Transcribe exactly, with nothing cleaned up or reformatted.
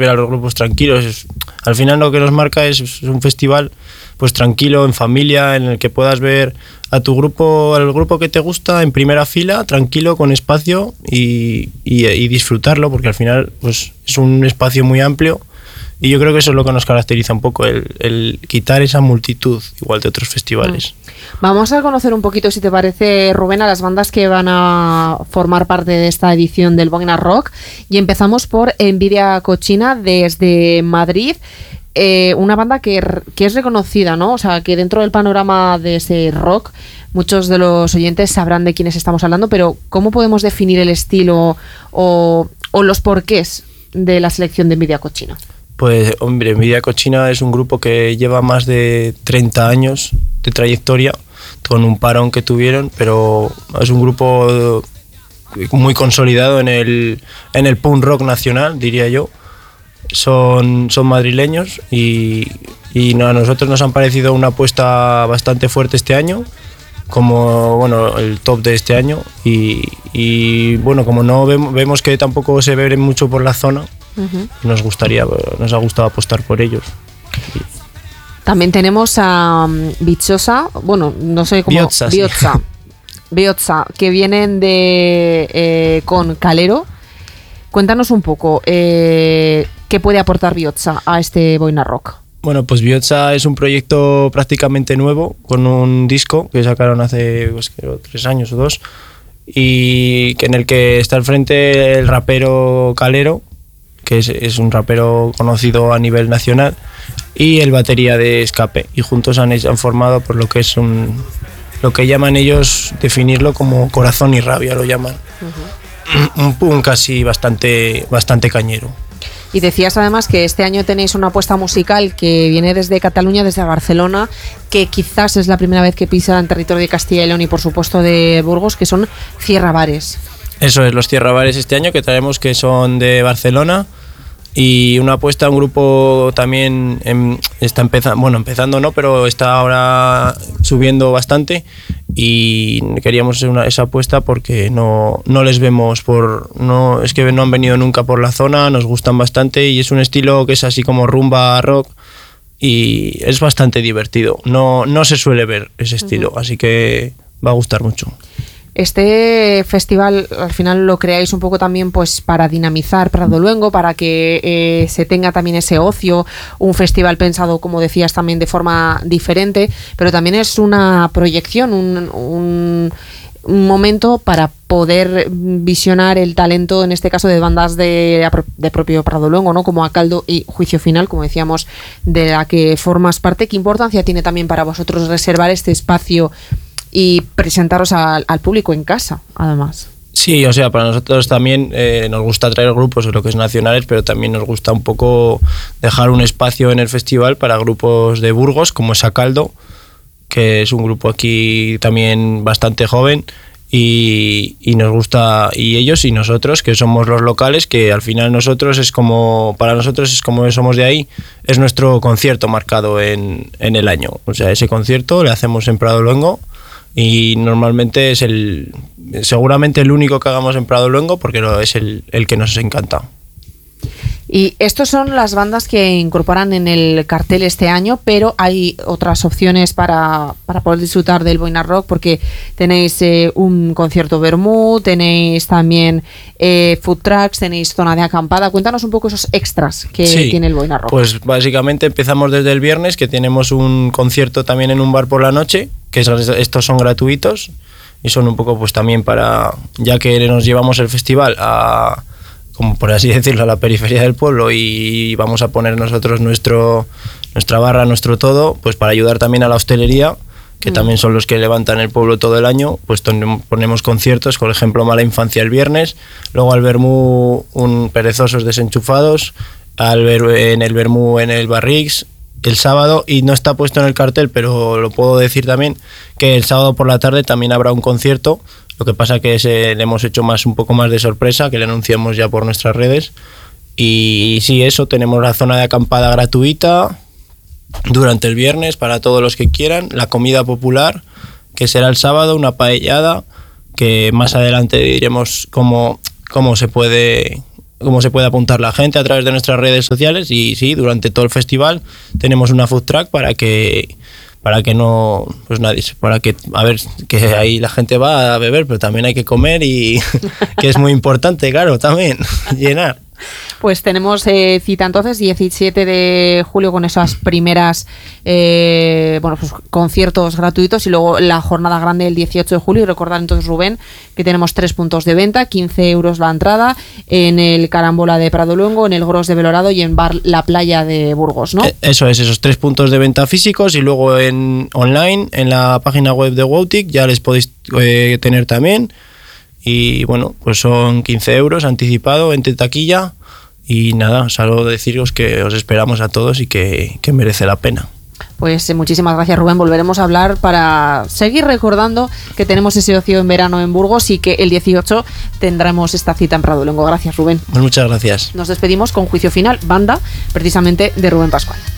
ver a los grupos tranquilos. Al final lo que nos marca es, es un festival pues tranquilo, en familia, en el que puedas ver a tu grupo, al grupo que te gusta en primera fila, tranquilo, con espacio y, y, y disfrutarlo, porque al final pues es un espacio muy amplio. Y yo creo que eso es lo que nos caracteriza un poco, el, el quitar esa multitud, igual de otros festivales. Vamos a conocer un poquito, si te parece, Rubén, a las bandas que van a formar parte de esta edición del Boina Rock. Y empezamos por Envidia Cochina, desde Madrid. Eh, una banda que, que es reconocida, ¿no? O sea, que dentro del panorama de ese rock, muchos de los oyentes sabrán de quiénes estamos hablando, pero ¿cómo podemos definir el estilo o, o los porqués de la selección de Envidia Cochina? Pues, hombre, Envidia Cochina es un grupo que lleva más de treinta años de trayectoria, con un parón que tuvieron, pero es un grupo muy consolidado en el, en el punk rock nacional, diría yo. Son, son madrileños y, y a nosotros nos han parecido una apuesta bastante fuerte este año, como bueno el top de este año, y, y bueno, como no vemos, vemos que tampoco se ve mucho por la zona, uh-huh. nos gustaría, nos ha gustado apostar por ellos. También tenemos a um, Bichosa, bueno, no sé cómo, Biotsa, Biotsa, sí. Biotsa, que vienen de eh, con Calero. Cuéntanos un poco, eh, ¿qué puede aportar Biotsa a este Boina Rock? Bueno, pues Biotsa es un proyecto prácticamente nuevo, con un disco que sacaron hace pues, creo, tres años o dos, y que en el que está al frente el rapero Calero, que es, es un rapero conocido a nivel nacional, y el batería de Escape, y juntos han, han formado por lo que es un, lo que llaman ellos, definirlo como corazón y rabia, lo llaman. Uh-huh. Un punk casi bastante, bastante cañero. Y decías además que este año tenéis una apuesta musical que viene desde Cataluña, desde Barcelona, que quizás es la primera vez que pisa en territorio de Castilla y León y por supuesto de Burgos, que son Cierra Bares. Eso es, los Cierra Bares este año, que traemos, que son de Barcelona, y una apuesta a un grupo también en, está empezando, bueno, empezando no, pero está ahora subiendo bastante, y queríamos hacer una, esa apuesta porque no, no les vemos por, no, es que no han venido nunca por la zona, nos gustan bastante y es un estilo que es así como rumba rock y es bastante divertido, no, no se suele ver ese estilo, uh-huh. así que va a gustar mucho. Este festival al final lo creáis un poco también pues para dinamizar Prado Luengo, para que eh, se tenga también ese ocio, un festival pensado, como decías, también de forma diferente, pero también es una proyección, un, un, un momento para poder visionar el talento, en este caso de bandas de, de propio Prado Luengo, ¿no? Como Acaldo y Juicio Final, como decíamos, de la que formas parte. ¿Qué importancia tiene también para vosotros reservar este espacio y presentaros al, al público en casa, además? Sí, o sea, para nosotros también eh, nos gusta traer grupos de lo que es nacionales, pero también nos gusta un poco dejar un espacio en el festival para grupos de Burgos, como es Acaldo, que es un grupo aquí también bastante joven, y, y nos gusta, y ellos y nosotros, que somos los locales, que al final nosotros es como, para nosotros es como somos de ahí, es nuestro concierto marcado en, en el año. O sea, ese concierto le hacemos en Prado Luengo, y normalmente es el seguramente el único que hagamos en Prado Luengo porque es el, el que nos encanta. Y estos son las bandas que incorporan en el cartel este año, pero hay otras opciones para, para poder disfrutar del Boina Rock, porque tenéis eh, un concierto vermú, tenéis también eh, food trucks, tenéis zona de acampada. Cuéntanos un poco esos extras que sí, tiene el Boina Rock. Pues básicamente empezamos desde el viernes, que tenemos un concierto también en un bar por la noche, que estos son gratuitos y son un poco pues también para, ya que nos llevamos el festival a, como por así decirlo, a la periferia del pueblo y vamos a poner nosotros nuestro, nuestra barra, nuestro todo, pues para ayudar también a la hostelería, que mm. también son los que levantan el pueblo todo el año, pues ponemos conciertos, por ejemplo Mala Infancia el viernes, luego al Vermú un Perezosos Desenchufados, al ver, en el Vermú en el Barrix el sábado, y no está puesto en el cartel, pero lo puedo decir también, que el sábado por la tarde también habrá un concierto. Lo que pasa que ese le hemos hecho más un poco más de sorpresa, que le anunciamos ya por nuestras redes. Y, y sí, eso, tenemos la zona de acampada gratuita durante el viernes para todos los que quieran, la comida popular, que será el sábado, una paellada, que más adelante diremos cómo, cómo se puede cómo se puede apuntar la gente a través de nuestras redes sociales. Y sí, durante todo el festival tenemos una food truck para que para que no, pues nadie, para que, a ver, que ahí la gente va a beber, pero también hay que comer y que es muy importante, claro, también, llenar. Pues tenemos eh, cita entonces diecisiete de julio con esas primeras eh, bueno, pues conciertos gratuitos y luego la jornada grande el dieciocho de julio. Y recordar entonces, Rubén, que tenemos tres puntos de venta, quince euros la entrada en el Carambola de Pradoluengo, en el Gros de Belorado y en Bar La Playa de Burgos, ¿no? Eso es, esos tres puntos de venta físicos y luego en online, en la página web de Woutic ya les podéis eh, tener también. Y bueno, pues son quince euros anticipado entre taquilla y nada, solo deciros que os esperamos a todos y que, que merece la pena. Pues eh, muchísimas gracias, Rubén. Volveremos a hablar para seguir recordando que tenemos ese ocio en verano en Burgos y que el dieciocho tendremos esta cita en Pradoluengo. Gracias, Rubén. Pues muchas gracias. Nos despedimos con Juicio Final, banda precisamente de Rubén Pascual.